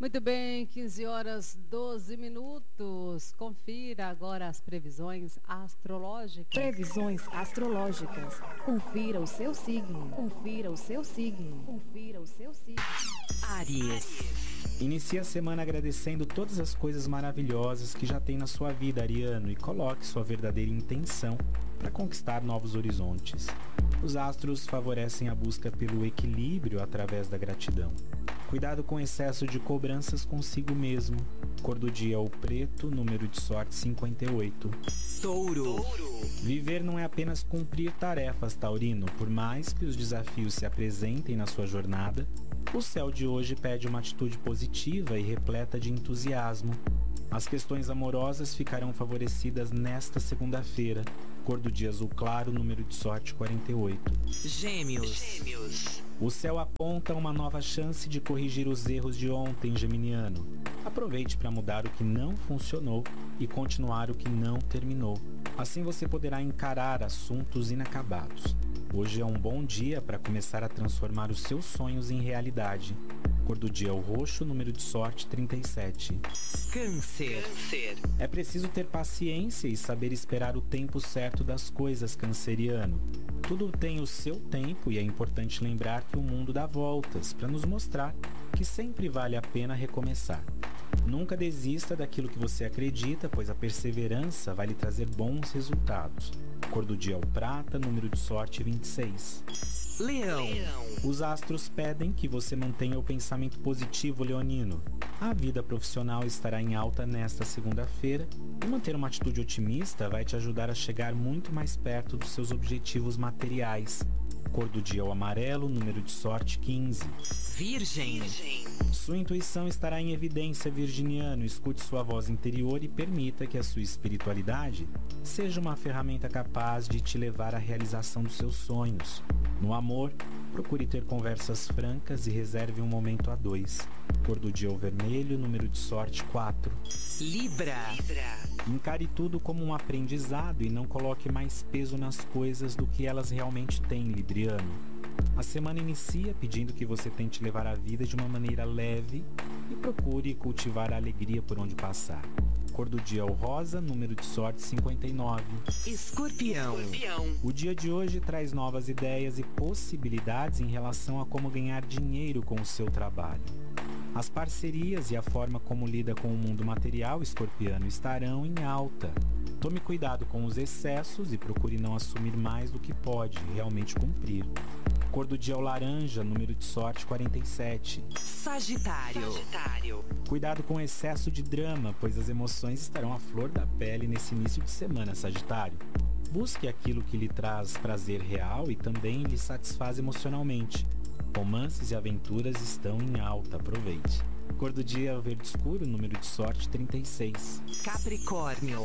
Muito bem, 15 horas 12 minutos. Confira agora as previsões astrológicas. Previsões astrológicas. Confira o seu signo. Confira o seu signo. Confira o seu signo. Áries. Inicie a semana agradecendo todas as coisas maravilhosas que já tem na sua vida, ariano, e coloque sua verdadeira intenção para conquistar novos horizontes. Os astros favorecem a busca pelo equilíbrio através da gratidão. Cuidado com excesso de cobranças consigo mesmo. Cor do dia é o preto, número de sorte 58. Touro. Viver não é apenas cumprir tarefas, taurino. Por mais que os desafios se apresentem na sua jornada, o céu de hoje pede uma atitude positiva e repleta de entusiasmo. As questões amorosas ficarão favorecidas nesta segunda-feira. Cor do dia azul claro, número de sorte 48. Gêmeos. O céu aponta uma nova chance de corrigir os erros de ontem, geminiano. Aproveite para mudar o que não funcionou e continuar o que não terminou. Assim você poderá encarar assuntos inacabados. Hoje é um bom dia para começar a transformar os seus sonhos em realidade. Cor do dia é o roxo, número de sorte 37. Câncer. É preciso ter paciência e saber esperar o tempo certo das coisas, canceriano. Tudo tem o seu tempo e é importante lembrar que o mundo dá voltas para nos mostrar que sempre vale a pena recomeçar. Nunca desista daquilo que você acredita, pois a perseverança vai lhe trazer bons resultados. Cor do dia é o prata, número de sorte 26. Leão. Os astros pedem que você mantenha o pensamento positivo, leonino. A vida profissional estará em alta nesta segunda-feira e manter uma atitude otimista vai te ajudar a chegar muito mais perto dos seus objetivos materiais. Cor do dia é o amarelo, número de sorte 15. Virgem. Sua intuição estará em evidência, virginiano. Escute sua voz interior e permita que a sua espiritualidade seja uma ferramenta capaz de te levar à realização dos seus sonhos. No amor, procure ter conversas francas e reserve um momento a dois. Cor do dia é o vermelho, número de sorte 4. Libra. Encare tudo como um aprendizado e não coloque mais peso nas coisas do que elas realmente têm, libriano. A semana inicia pedindo que você tente levar a vida de uma maneira leve e procure cultivar a alegria por onde passar. Cor do dia é o rosa, número de sorte 59. Escorpião. O dia de hoje traz novas ideias e possibilidades em relação a como ganhar dinheiro com o seu trabalho. As parcerias e a forma como lida com o mundo material, escorpiano, estarão em alta. Tome cuidado com os excessos e procure não assumir mais do que pode realmente cumprir. Cor do dia é o laranja, número de sorte 47. Sagitário. Cuidado com o excesso de drama, pois as emoções estarão à flor da pele nesse início de semana, Sagitário. Busque aquilo que lhe traz prazer real e também lhe satisfaz emocionalmente. Romances e aventuras estão em alta, aproveite. Cor do dia é o verde escuro, número de sorte 36. Capricórnio.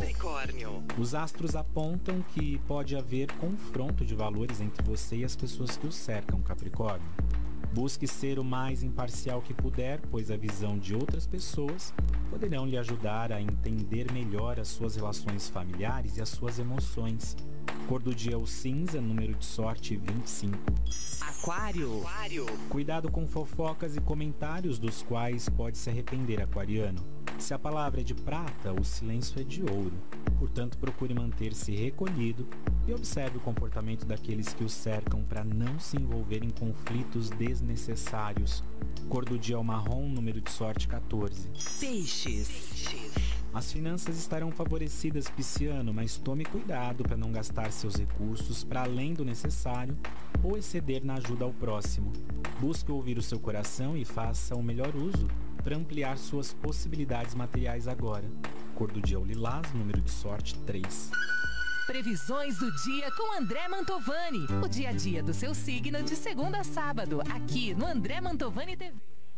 Os astros apontam que pode haver confronto de valores entre você e as pessoas que o cercam, Capricórnio. Busque ser o mais imparcial que puder, pois a visão de outras pessoas poderão lhe ajudar a entender melhor as suas relações familiares e as suas emoções. Cor do dia é o cinza, número de sorte 25. Aquário. Cuidado com fofocas e comentários dos quais pode se arrepender, aquariano. Se a palavra é de prata, o silêncio é de ouro. Portanto, procure manter-se recolhido e observe o comportamento daqueles que o cercam para não se envolver em conflitos desnecessários. Cor do dia é o marrom, número de sorte 14. Peixes. As finanças estarão favorecidas, pisciano, mas tome cuidado para não gastar seus recursos para além do necessário ou exceder na ajuda ao próximo. Busque ouvir o seu coração e faça o melhor uso para ampliar suas possibilidades materiais agora. Cor do dia é o lilás, número de sorte 3. Previsões do dia com André Mantovani. O dia a dia do seu signo de segunda a sábado, aqui no André Mantovani TV.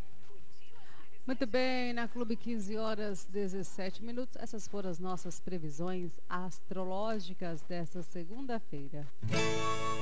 Muito bem, na Clube 15 horas 17 minutos. Essas foram as nossas previsões astrológicas desta segunda-feira.